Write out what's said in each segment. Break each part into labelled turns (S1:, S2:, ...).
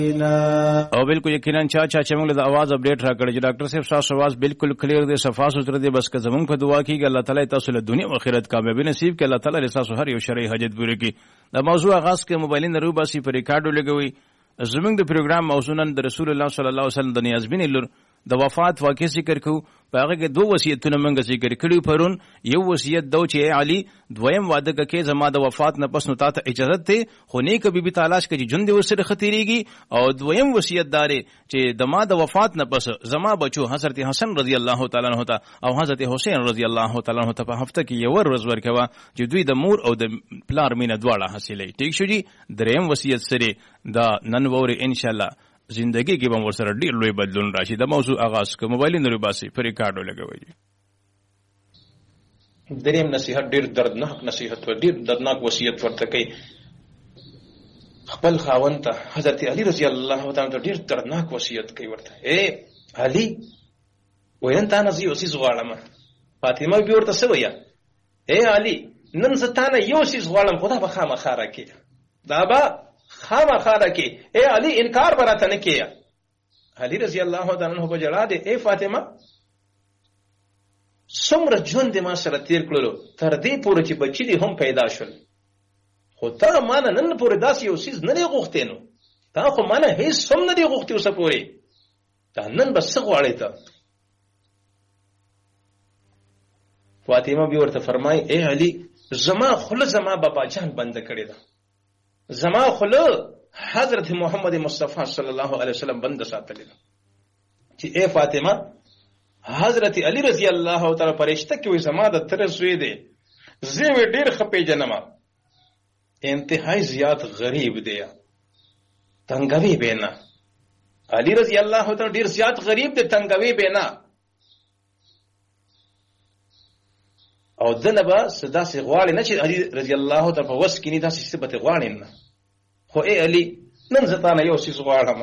S1: او بالکل یقینا چا چې موږ له आवाज اپډیټ را کړی چې ډاکټر صاحب تاسو आवाज بالکل کلیر دی صفا سوتره دی بس که زمونږ په دعا کیږي الله تعالی تاسو له دنیا او آخرت کامیابی نصیب کړي الله تعالی تاسو هر یو شرعي حاجت پوره کړي دا موضوع آغاز کې موبایل نه روباسي پر ریکارډ لګوي زمونږ د پروګرام موضوع نن د رسول الله صلی الله علیه وسلم د نیازبین لور د وفات واقع ذکر کو په هغه کې دوه وصیتونه موږ ذکر کړي پرون یو وصیت دو چې علي دویم واده کې زما د وفات نه پس نو تاسو اجازه ته خو نه کبي به تلاش کې ژوند وسره خطرېږي او دویم وصیت دار چې د ما د وفات نه پس زما بچو حضرت حسن رضی الله تعالی عنہ او حضرت حسین رضی الله تعالی عنہ په هفته کې یو ورځ ورکوا چې دوی د مور او د پلار مینه دواړه حاصلې ټیک شو جی دریم وصیت سره دا نن وره ان شاء الله زندگی کې به ور سره ډیر لوی بدلون راشي دا موضوع آغاز کوم موبایل نوري باسي پر ریکارډ لګوي
S2: دریم نصیحت ډیر دردناک نصیحت و ډیر دردناک وصیت ورته کوي خپل خاوند ته حضرت علی رضی الله تعالی عنہ ډیر دردناک وصیت کوي ورته اے علي وین تا نزي اوسې زغړم فاطمه به ورته سویا اے علي نن ستانه یو سې زغړم خدا به خامخا راکې دا به خامخا راکې اے علي انکار براته نه کیه علي رضی الله تعالی عنہ په جړه دې اے فاطمه څومره ژوند ما سره تیر کړلو تر دې پورې چې بچی دې هم پیدا شول خو تا مانه نن پورې داسې یو سیز نه دی غوښتې نو تا خو مانه هیڅ هم نه دی غوښتې اوسه پورې تا نن به څه غواړې ته فاطمه بیا ورته فرمایي اے علي زما خوله زما بابا جان بنده کړې ده زما خوله حضرت محمد مصطفی صلی الله علیه وسلم بنده ساتلې ده چې اے فاطمه حضرت علی رضی الله تعالی فرشتہ کې وې زما د تر زوی دی زه وې ډیر خپې جنما انتهائی زیات غریب دی تنگوي بینا علی رضی الله تعالی ډیر زیات غریب دی تنگوي بینا او دنبا صدا سي غواړي نه چې علی رضی الله تعالی په وس کې نه داسې صفت غواړي نه خو اے علی نن زتانه یو څه غواړم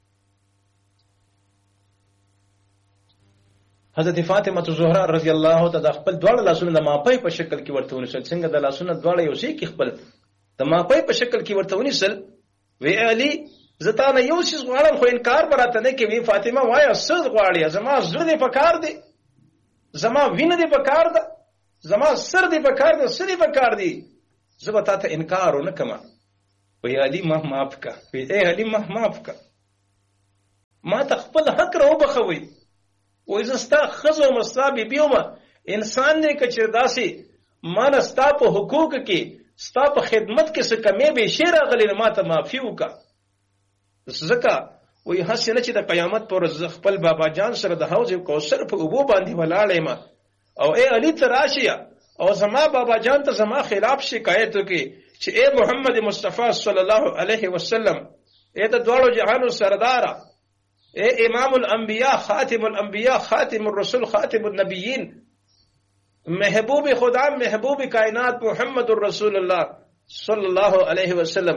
S2: حضرت فاطمه زهرا رضی الله تعالی خپل دواړه لاسونه د ماپای په شکل کې ورته ونیسل څنګه د لاسونه دواړه یو شی کې خپل د ماپای په شکل کې ورته ونیسل وی علي زتانه یو څه غواړم خو انکار براته نه کوي فاطمه وایا څه غواړي زما زړه دې پکار دی زما وینه دې پکار ده زما سر دې پکار ده سر دې پکار دی زه ته انکار نه کوم وی علي ما معاف کا وی اے علي ما معاف کا ما تخپل حق راو بخوي وې زستا خزو مصابي بیوما انسان نه کچر داسي مان ستا په حقوق کې ستا په خدمت کې څه کمې به شیر غلې ماته معافي وکا زکه وې حسنه چې د قیامت پر خپل بابا جان سره د حوض کوثر په اوبو باندې ولاړې ما او اے علي تراشیا او زما بابا جان ته زما خلاف شکایت وکي چې اے محمد مصطفی صلی الله علیه وسلم اے د دوړو جهانو سردار اے امام الانبیاء خاتم الانبیاء خاتم الرسول خاتم النبیین محبوب خدا محبوب کائنات محمد رسول الله صلی الله علیه وسلم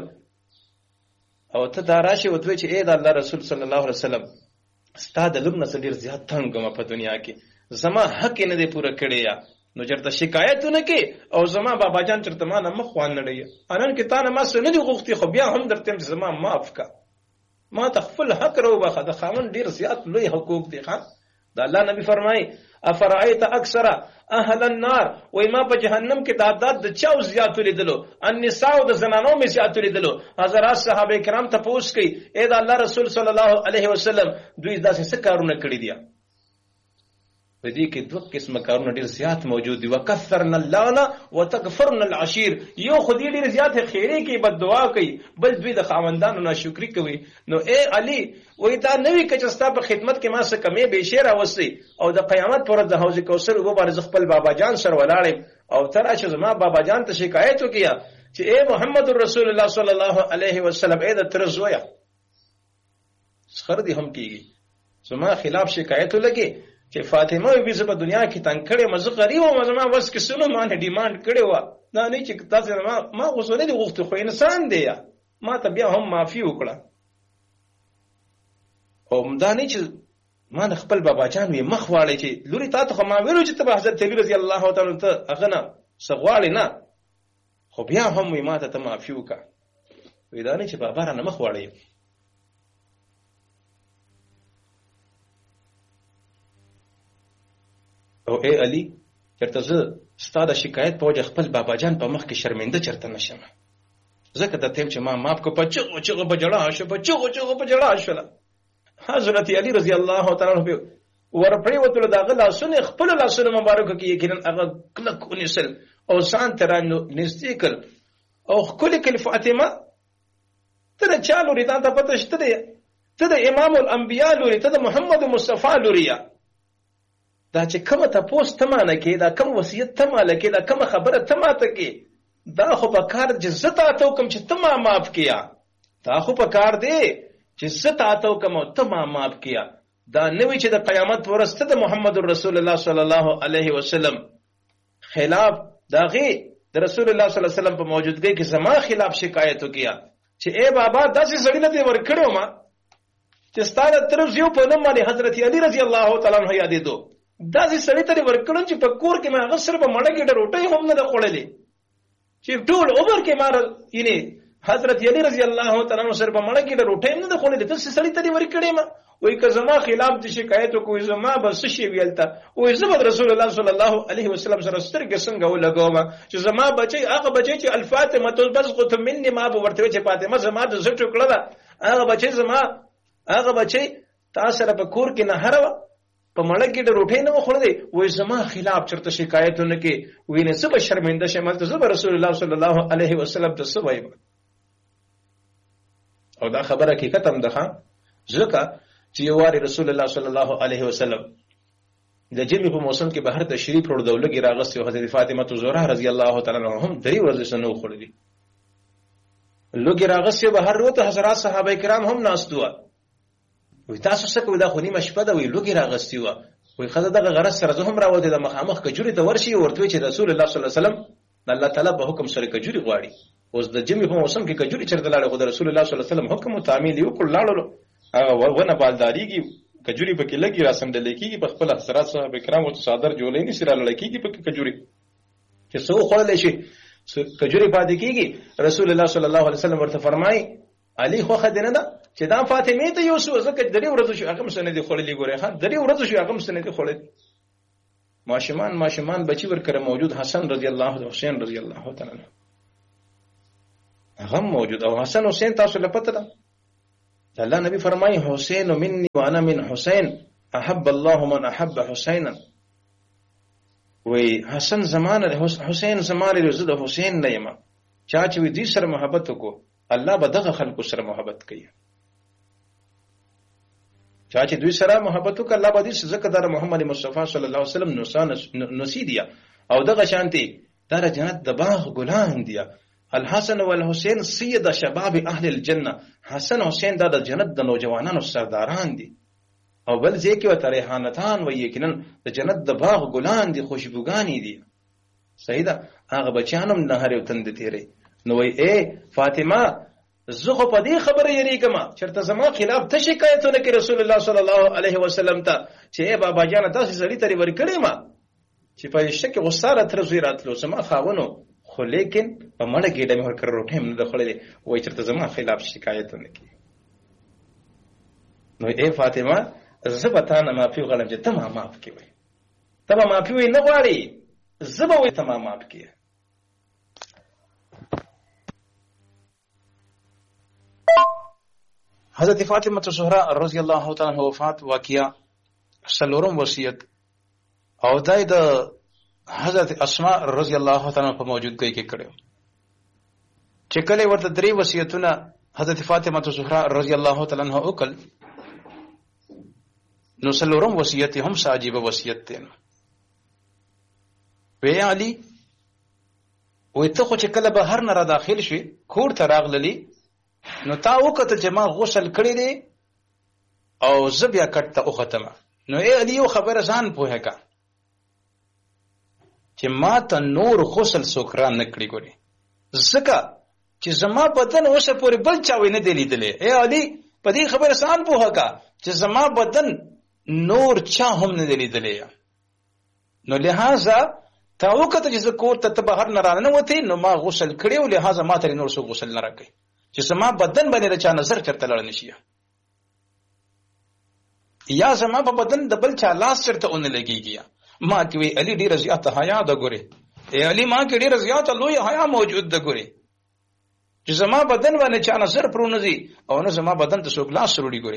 S2: او ته دا راشي وتوي چې اے د الله رسول صلی الله علیه وسلم ستاد لمنه ډیر زیات تنګم په دنیا کې زما حق نه دی پوره کړی یا نو چرته شکایتونه کې او زما بابا جان چرته ما نه مخ وان نړی انن کې تا نه ما سره نه دی غوښتي خو بیا هم درته زما معاف کا ما تخفل حق رو بخا د خاون ډیر زیات لوی حقوق دي ښا دا الله نبی فرمای افرایت اکثر اهل النار وای ما په جهنم کې تعداد د چاو زیات لیدلو النساء د زنانو می زیات لیدلو حضرات صحابه کرام ته پوښ کړي اے دا الله رسول صلی الله علیه وسلم دوی داسې څه کارونه کړی دي په دې کې دوه قسمه کارونه ډیر زیات موجود دي وکثرنا اللعن وتغفرنا العشير یو خدای ډیر زیات خیره کې بد دعا کوي بل دوی د خاوندانو ناشکری کوي نو اے علي وې تا نوې کچستا په خدمت کې ما څه کمې به شیر اوسي او د قیامت پر د حوض کوثر وګ باندې خپل بابا جان سره ولاړم او تر چې زما بابا جان ته شکایت وکیا چې اے محمد رسول الله صلی الله علیه وسلم اې د ترزویا خر دي هم کیږي زما خلاف شکایت لګي چې فاطمه وی زه په دنیا کې تنگ کړې مزه غریب او مزما وس کې سونو ما نه ډیماند کړې و دا نه چې تاسو ما غوښنه دي غوښته خو انسان دی ما ته بیا هم معافي وکړه او دا نه چې ما د خپل بابا جان وی مخ واړی چې لوري تاسو خو ما ویلو چې ته حضرت علی رضی الله تعالی ته اغنه سغواړی نه خو بیا هم وی ما ته معافي وکړه وی دا نه چې بابا را نه مخ واړی او اے علي چرته زه ستا د شکایت په وجه خپل بابا جان په مخ کې شرمنده چرته نشم، ځکه ته تیم چې ما ماف کو په چغو چغو په جړا شو، په چغو چغو په جړا شو. حضرت علي رضی الله تعالی عنہ ورپړې وته داغه لاسونه خپل لاسونه مبارک کې یقینا هغه کلک ونیسل او ځان ته نږدې کړ او خپل کل فاطمه ته چالو ریدا ته پته شته ته د امام الانبیاء لوري، ته د محمد مصطفی لوري، دا چې کومه تاسو ته مانه کې دا کوم وصیت ته مانه کې دا کوم خبره ته ماته کې دا خو په کار چې زتا ته کوم چې ته ما معاف کیا، دا خو په کار دی چې زتا ته کوم ته ما معاف کیا. دا نوې چې د قیامت ورسته د محمد رسول الله صلی الله علیه وسلم خلاف داغه د رسول الله صلی الله علیه وسلم په موجودګۍ کې زما خلاف شکایت وکیا چې اے بابا داسې سړی نه دی ورکړو ما چې ستاره طرف یو په نوم باندې حضرت علی رضی الله تعالی عنہ یادې دو داسې سړی ته ورکړم چې په کور کې ما هغه سره په مړه کې ډروټي هم نه خړلې چې ټول عمر کې مار یعنی حضرت علی رضی الله تعالی عنہ سره په مړه کې ډروټي هم نه خړلې ته سړی ته ورکړې ما وای که زما خلاف د شکایت کوی زما بس شي ویلتا وای زما رسول الله صلی الله علیه وسلم سره سترګې څنګه ولګوم چې زما بچي هغه بچي چې الفاطمه تبسقط مني ما به ورته چې فاطمه زما د زټو کړه دا هغه بچي زما هغه بچي تاسو سره په کور کې نه هروا په مړه کې د روټې نه خوړلې وای زما خلاف چرته شکایتونه کې وینې څه به شرمنده شمل ته زما رسول الله صلی الله علیه وسلم ته څه وایي او دا خبره حقیقت هم ده ځکه چې یو واری رسول الله صلی الله علیه وسلم د جمی په موسم کې بهر تشریف وړ دولګي راغستې او حضرت فاطمه زهرا رضی الله تعالی عنها هم درې ورځې سنو خړلې لوګي راغستې بهر وته حضرات صحابه کرام هم ناستو وي تاسو څه کوي دا خو نیمه شپه ده وي لوګي راغستې وي خدای دغه غرض سره زه هم راوته د مخامخ کجوري ته ورشي ورته چې رسول الله صلی الله علیه وسلم الله تعالی په حکم سره کجوري غواړي اوس د جمی په موسم کې کجوري چرته لاړ خو د رسول الله صلی الله علیه وسلم حکم تعمیل یو کړ لاړو هغه ونه بالداریږي کجوري پکې لګي راسم د لیکيږي په خپل حضرات صاحب کرام او صادر جوړې نه سره لړکیږي پکې کجوري چې څو خړلې شي کجوري پاتې کیږي رسول الله صلی الله علیه وسلم ورته فرمایي علي خو خدنه ده چې دا فاطمه ته یو څه زکه درې ورځې شو هغه مسنه دي خړلې ګورې خان درې ورځې شو هغه مسنه دي خړلې ماشمان بچي ورکره موجود حسن رضی الله عنه حسین رضی الله تعالی عنہ هغه موجود او حسن حسین تاسو له پته ده الله نبی فرمایي حسین مني وانا من حسین احب الله من احب حسینا وی حسن زمانه حسین زمانه زه د حسین نه یم چا چې دې سره محبت وکړو الله به دغه خلکو سره محبت کوي چا چې دوی سره محبت وکړ الله به دې ذکر در محمد مصطفی صلی الله علیه وسلم نصیدیا او دغه شانتي در جنت د باغ ګلان دیا الحسن والحسین سید شباب اهل الجنه حسن حسین دا د جنت د نوجوانانو سرداران دي او بل ځکه وته ریحانتان و یقینا د جنت د باغ ګلان دي خوشبوګانی دي صحیح ده هغه بچانم نه هر یو تند تیری نو ای اے فاطمه زغه په دې خبره یریګما چرته زما خلاف ته شکایتونه کوي رسول الله صلی الله علیه وسلم ته چې ای بابا جان تاسو سړی تری ور کړی ما چې په شک غصاره تر زیراتلو سما خاونو خو لیکن په مړه ګډه مې ورکړ روټه هم نه خړلې وای چرته زما خلاف شکایتونه کوي نو اے فاطمه زبتانه معافي غلم چې تمام معاف کوي تمام معافي نه غواړي زبه وي تمام معاف کوي حضرت فاطمه زهرا رضی الله تعالی عنها وفات واقعیا سلورم وصیت او دای د حضرت اسماء رضی الله تعالی عنها په موجودګۍ کې کړو چې کله ورته درې وصیتونه حضرت فاطمه زهرا رضی الله تعالی عنها وکړ نو سلورم وصیت هم عجیب وصیت دی وی علی وی ته خو چې کله به هر نه را داخل شي کور ته راغللی نو تا وکړه چې ما غسل کړی دی او زه بیا کټ ته وختم نو ای علی یو خبره ځان پوهه کا چې ما ته نور غسل سوکران نه کړی ګوري ځکه چې زما بدن اوسه پورې بل چا ویني دی لیدلې ای علی په دې خبره ځان پوهه کا چې زما بدن نور چا هم نه دی لیدلې نو لہذا تا وکړه چې زه کور ته بهر نه رانه وته نو ما غسل کړی او لہذا ما ته نور څه غسل نه راکې چې زما بدن باندې چا نظر چرته لړ نشي یا زما په بدن د بل چا لاس چرته اون لګيږي ما کې وی علي ډیره زیاته حیا ده ګوري، علي ما کې ډیره زیاته لوی حیا موجود ده ګوري، چې زما بدن باندې چا نظر پرونه دي او نه زما بدن ته څوک لاس وروړي ګوري.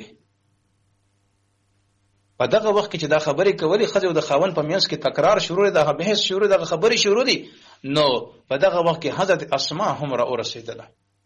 S2: په دغه وخت کې چې دا خبرې کولې ښځه او د خاوند په منځ کې تکرار شروع دی، دغه بحث شروع دی، دغه خبرې شروع دي، نو په دغه وخت کې حضرت اسماء هم را ورسېدله.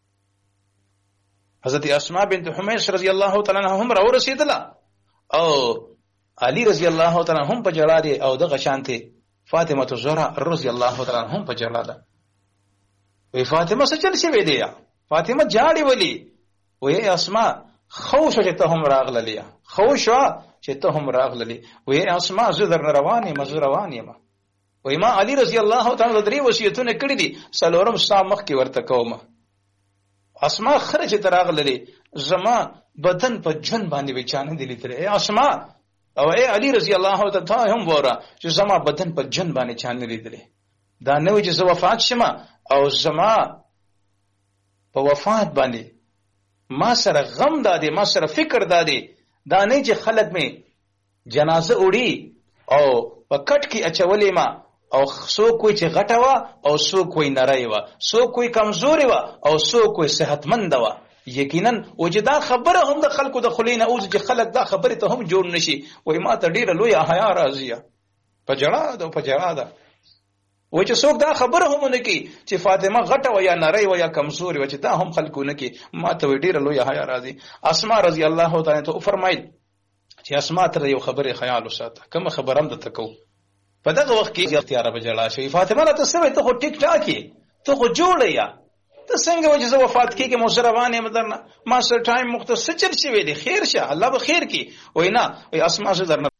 S2: حضرت اسماء بنت حمیس رضی الله تعالی عنها هم را ورسېدله او علی رضی الله تعالی هم په جړا دي او دغه شانته فاطمه الزهرا رضی الله تعالی هم په جړا ده. وی فاطمه څه چل شي دی؟ فاطمه جاړي ولی وی اسماء خوش چې ته هم راغللی، خوش چې ته هم راغللی. وی اسماء زه در روانې مزه روانې ما. وی ما علی رضی الله تعالی درې وصیتونه کړی دي، څلورم ستا مخ کې ورته کوم. اسماء خرج ته راغللی، زما بدن په جن باندې وچانه دي لیدل. اسماء او علی رضی الله تعالی هم وره چې زما بدن په جن باندې چانه لیدل. دا نو چې زه وفات شمه او زما په وفات باندې ما سره غم دادی، ما سره فکر دادی، دا نه چې خلک می جنازه وړي او په کټ کې اچولې ما، او څوک کوئی چې غټه وا او څوک کوئی نری وا، څوک کوئی کمزوري وا او څوک کوئی صحتمند وا. یقینا وجدا خبره هم د خلکو د خلینه اوس چې خلک دا خبره ته هم جوړ نشي. وای ما ته ډیره لوی حیا راځي په جړا ده په جړا ده. و چې څوک دا خبره هم نه کی چې فاطمه غټه و یا نری و یا کمزوري و چې دا هم خلکو نه کی، ما ته ډیره لوی حیا راځي. اسماء رضی الله تعالی عنها فرمایل چې اسماء تر یو خبره خیال وساته، کوم خبرم د تکو. په دغه وخت کې اختیار به جړا شي. فاطمه ته سمې ته خو ټیک ټاکي، ته خو جوړه یا ته څنګه وجه زه وفات کیږم مو سره روانه مدرنه ما سره ټایم مختصر چل شي دی، خیر شه الله به خیر کی. وینا وی اسماء زه درنه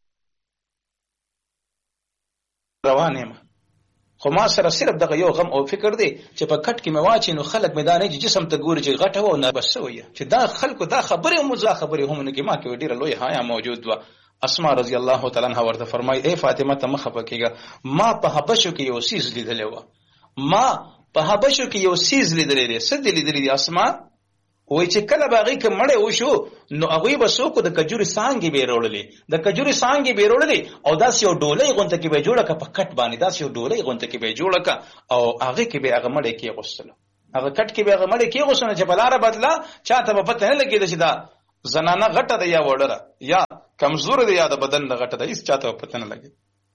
S2: روانه ما، خو ما سره صرف دغه یو غم او فکر دی چې په کټ کې مې واچي نو خلک میدان چې جسم ته ګوري چې غټه و نه بس وي، چې دا خلکو دا خبره مزه خبره هم نه کی. ما کې ډیره لوی حیا موجود و. اسماء رضی الله تعالی عنها ورته فرمایي اے فاطمه ته مخه پکېګا، ما په حبشو کې یو سیز لیدلې و، ما په حبشو کې یو سیز لیدلې دی. څه لیدلې دی اسماء؟ وای چې کله باغی کې مړې وشو نو هغه به څوک د کجوري سانګي به وروړلې، د کجوري سانګي به وروړلې او داس یو ډولۍ غونته کې به جوړه ک په کټ باندې، داس یو ډولۍ غونته کې به جوړه ک او هغه کې به هغه مړې کې غوستل، هغه کټ کې به هغه مړې کې غوسنه چې بلاره بدلا چاته به پته نه لګیږي چې دا زنانه غټه ده یا وړره یا کمزور ده یا د بدن د غټه ده، هیڅ چاته پته نه لګي.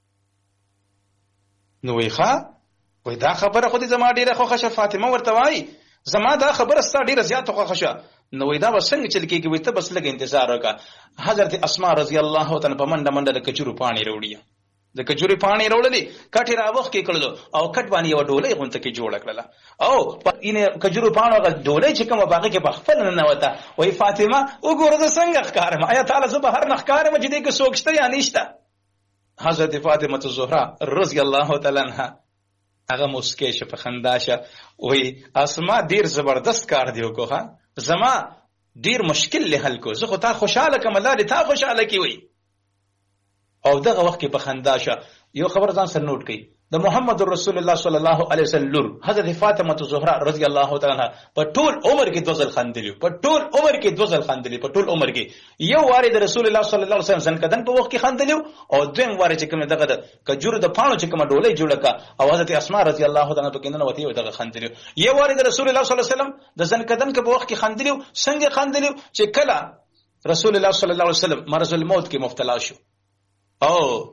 S2: نو وای دا خبره خو دې زما ډیره خوښه شوه. فاطمه ورته وای زما دا خبره ستا ډیره زیاته خوښه شوه. نو وای دا به څنګه چل کېږي؟ وای ته بس لږ انتظار وکړه. حضرت اسماء رضی الله تعالی په منډه منډه د کجورو پاڼې راوړي، د کجوري پاڼې راوړلې، کټ را وخت کې کړلو او کټ باندې یو ډولۍ غونته کې جوړ کړله او په اینه کجورو پاڼو غ ډولۍ چې کومه باغ کې په خپل نه وته. وای فاطمه وګوره د څنګه ښکارم، آیا تعالی زه بهر نه ښکارم چې دې کې څوک شته یا نشته؟ حضرت فاطمه الزهرا رضی الله تعالی عنها هغه مسکې شه په خندا شه. وای اسماء ډیر زبردست کار دی وکړه، زما ډیر مشکل له حل کو، زه خو تا خوشاله کوم، الله دې تا خوشاله کی. وای او دغه وخت کې په خندا شه. یو خبر ځان سره نوٹ کړئ، د محمد رسول الله صلی الله علیه وسلم حضرت فاطمه الزهرا رضی الله تعالی عنها په ټول عمر کې دوزل خندلی، په ټول عمر کې دوزل خندلی، په ټول عمر کې یو واری د رسول الله صلی الله علیه وسلم ځنکدن په وخت کې خندلی او دویم واری چې کوم دغه د کجورو د پاڼو چې کوم ډولۍ جوړه کا او حضرت اسماء رضی الله تعالی عنها په کیننه وتی دغه خندلی. یو واری د رسول الله صلی الله علیه وسلم د ځنکدن په وخت کې خندلی، څنګه خندلی چې کله رسول الله صلی الله علیه وسلم مرض الموت کې مبتلا شو او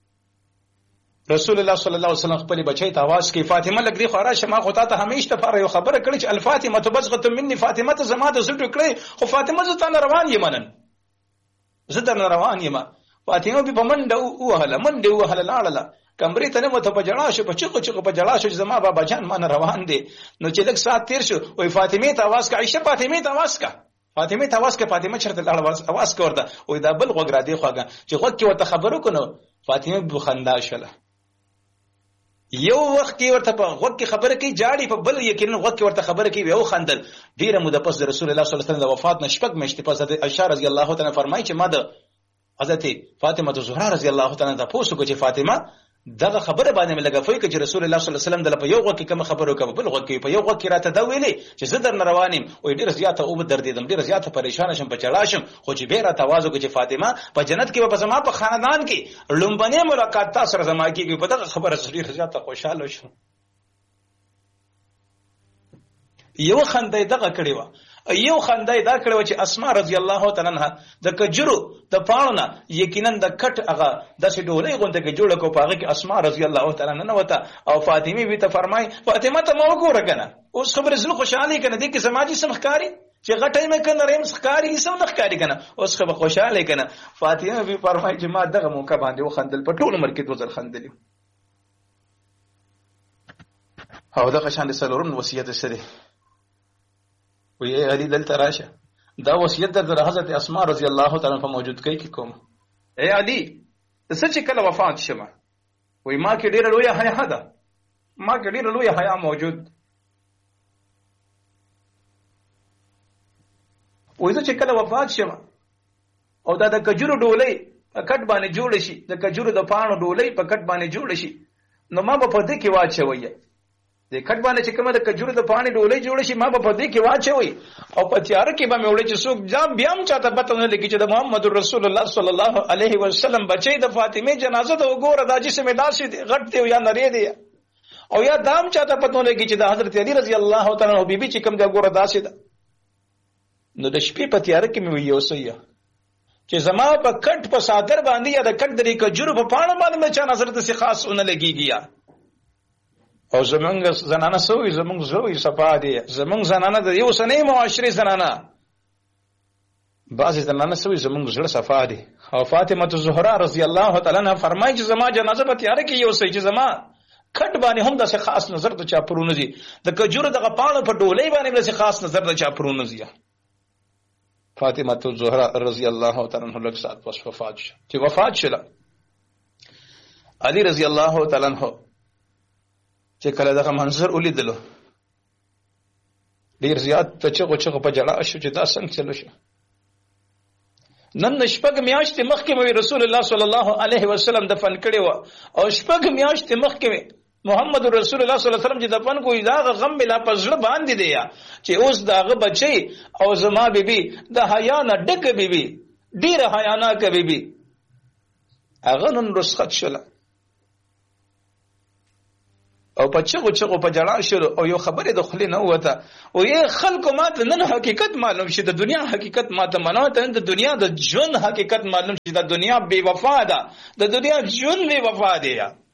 S2: رسول الله صلی الله علیه وسلم خپل بچی ته आवाज کوي فاطمه لګ دی خو راشه، ما خو ته همیشه ته فار یو خبره کړی چې الفاطمه تبزغه مني، فاطمه ته زما د زړه کړی خو فاطمه زه ته روان یم، نن زه در روان یم. فاطمه به منډه وهله منډه وهله لاړه کمرې ته نه مته په جړا شو، په چغو په جړا شو زما بابا جان مان روان دی. نو چې لږ سات تیر شو وای فاطمه ته आवाज کا، عائشه فاطمه ته आवाज کا، فاطمه ته आवाज کا، فاطمه چرته لاړه आवाज کوړه. وای دا بل غوګ را دی خوګه چې غوګ کې وته خبرو کنو. فاطمه به خندا شله. یو وخت کې ورته په غوږ کې خبره کوي جاړي، په بل یقینا غوږ کې ورته خبره کوي یو خندل. ډیره موده پس د رسول الله صلی الله علیه وسلم د وفات نه شپږ میاشتې پس حضرت عائشہ رضی الله تعالی فرمایي چې ما د حضرت فاطمه الزهرا رضی الله تعالی عنها پوښتنه چې فاطمه دغه خبره باندې لګفوي چې رسول الله صلی الله علیه وسلم د په یو وخت کې کوم خبرو کوي بل وخت کې په یو وخت کې راته دا ویلي چې زه در روانم او ډیر زیاته او دردیدم ډیر زیاته پریشان شم په چړا شم خو چې به را تواضع کوي چې فاطمه په جنت کې په زما په خاندان کې لومبنه ملاقات تاسو سره زما کېږي په دغه خبره ډیر زیاته خوشاله شم. یو خندای دغه کړي و یو خندای دا کړو چې اسماء رضی الله تعالی عنها د کجرو د پاونه یقینا د کټ هغه د سډولې غونډه کې جوړ کو پاغه کې اسماء رضی الله تعالی عنها وته او فاطمه وی ته فرمای فاطمه ته مو وګوره کنه اوس خبره زله خوشاله کنه دي کې سماجی سمخکاری چې غټه مې کنه ریم سخکاری سم نخکاری کنه اوس خبره خوشاله کنه فاطمه وی فرمای چې ما دغه موقع باندې وخندل په ټول عمر کې دوزر خندل او دغه شان سلورم وصیت سره وی علی دلته راشه دا وصیت د حضرت اسماء رضی الله تعالی عنها موجود کوي کې کوم اے علی سچ کله وفات شمه وی ما کې ډیر لوی حیا ده ما کې ډیر لوی حیا موجود وی چې کله وفات شمه او دا د کجورو ډولۍ په کټ باندې جوړ شي د کجورو د پاڼو ډولۍ په کټ باندې جوړ شي نو ما په دې کې واچوي د کټ باندې چې کومه د کجورو د پانی ډولۍ جوړ شي ما په دې کې واچوي او په تیار کې به مې وړي چې څوک ځم بیا هم چاته پته نه لګي چې د محمد رسول الله صلی الله علیه وسلم بچي د فاطمه جنازه ته وګوره دا جسم داسې غټ دی یا نری دی او یا دام چاته پته نه لګي چې د حضرت علی رضی الله تعالی عنہ بیبي چې کوم دا وګوره داسې ده نو د شپې په تیار کې مې ویو سیا چې زما په کټ په صادر باندې یا د کټ د کجورو په پاڼو باندې مې چا نظر ته خاص ونه لګيږي او زمونږ زنانه سوې زمونږ زوی صفا دي زمونږ زنانه د یو سنې معاشري زنانه بعضې زنانه سوې زمونږ زړه صفا دي او فاطمه الزهرا رضی الله تعالی عنها فرمایي چې زما جنازه په تیاره کې یو سې چې زما کټ باندې هم داسې خاص نظر د چا پرونه دي د کجورو دغه پاڼو په ډولۍ باندې داسې خاص نظر د چا پرونه دي فاطمه الزهرا رضی الله تعالی عنها لږ ساعت پس وفات شو چې وفات شله علي رضی الله تعالی عنه چې کله دغه منظر ولیدلو ډیر زیات ته چغو په جړا شو چې دا څنګه چلو شو نن شپږ میاشتې مخکې مې رسول الله صلی الله علیه وسلم دفن کړی و او شپږ میاشتې مخکې محمد رسول الله صلی الله علیه وسلم چې دفن کوی دا غم بلا پزړه باندې دی چې اوس داغه بچي او زما بیبي د حیا نه ډکه بیبي ډیره حیا نه کوي بیبي هغه نن رسخت شله او په چغو په جړا شروع او یو خبره د خلی نه وته او یې خلکو ماته نن حقیقت معلوم شي د دنیا حقیقت ماته مناته د دنیا د ژوند حقیقت معلوم شي د دنیا بے وفا ده د دنیا ژوند بے وفا دی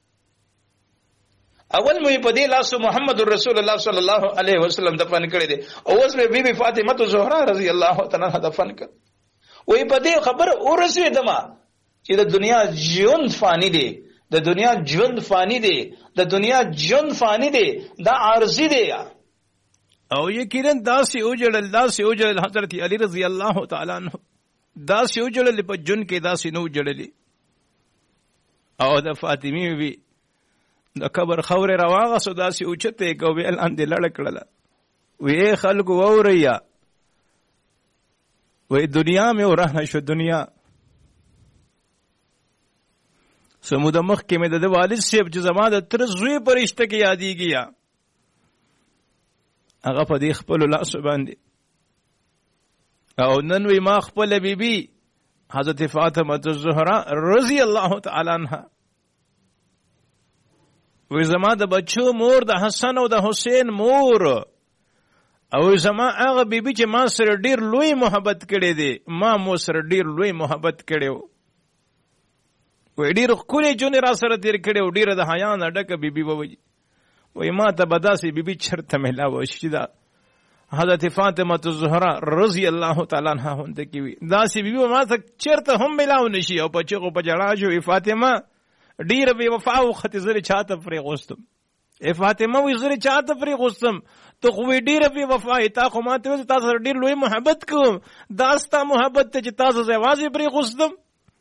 S2: اول مې په دې لاسو محمد رسول الله صلی الله علیه وسلم دفن کړی دی او اوس مې بیبي فاطمه الزهرا رضی الله تعالی عنها دفن کړ وې په دې خبر ورسېدم چې د دنیا ژوند فانی دی د دنیا ژوند فانی دی د دنیا ژوند فانی دی دا عارضی دی
S1: او یقینا داسې اوجړل حضرت علی رضی الله تعالی عنہ داسې اوجړل په جون کې داسې نو جړلې او د فاطمه وی د قبر خوره رواغه سو داسې اوچته کو ویل اندې لړ کړل وی خلق ووریا وی دنیا مې ورانه شو دنیا سمود مخ کې مې د والد صاحب چې زما د تر زوی پرشته کې یادېږي هغه په دې خپل لاس باندې او نن وی ما خپل بیبي حضرت فاطمه الزهرا رضی الله تعالی عنها وی زما د بچو مور د حسن او د حسین مور او زما هغه بیبي چې ما سره ډیر لوی محبت کړی دی ما مو سره ډیر لوی محبت کړی وی ډیر خولي جون را سره تیر کړي او ډیر د حیا نه ډکه بیبي ووي وی ما ته بداسي بیبي چرته ملاو شي دا حضرت فاطمه الزهرا رضی الله تعالی عنها هونده کی وی داسي بیبي ما ته چرته هم ملاو نشي او په چغو په جړا شو فاطمه ډیر بے وفا او ختزر چاته پرې غوستم ای فاطمه وی زری چاته پرې غوستم تو خو ډیر بے وفا تا خو ماته تاسو ډیر لوی محبت کوم داستا محبت ته چې تاسو زوازي پرې غوستم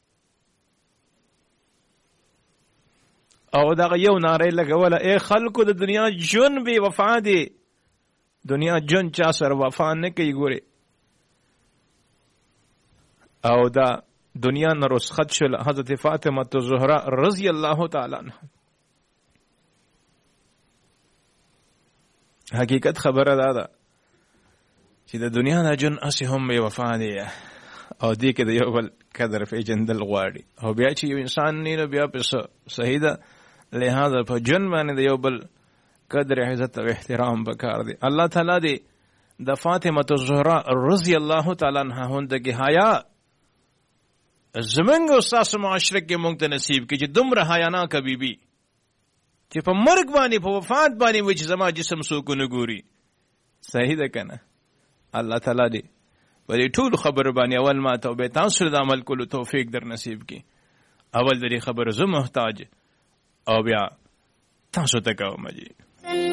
S1: او دا یو ناره لګوله اے خلکو د دنیا جون بے وفا دی دنیا جون چا سره وفا نه کوي ګوره او دا دنیا نه رسخت شل حضرت فاطمه الزهرا رضی الله تعالی عنها حقیقت خبره ده چې د دنیا نه جون اسې هم یې وفا دی او دې کې د یو بل قدر پیژندل غواړي او بیا چې یو انسان نه بیا په صحیح ده لہذا په جون باندې د یو بل قدر عزت او احترام پکار دی. الله تعالی دې د فاطمه الزهرا رضی الله تعالی عنها هوندګي حیا زمنګ استاد معاشره کې مونږ ته نصیب کې چې دومره حیانا کبي بي چې په مرګ باندې په وفات باندې و چې زما جسم څوک نه ګوري. صحیح ده کنه. الله تعالی دې په دې ټول خبر باندې اول ما توبه تاسو د عمل کولو توفیق در نصیب کې. اول دې خبر زه محتاج او بیا تاسو ته کوم.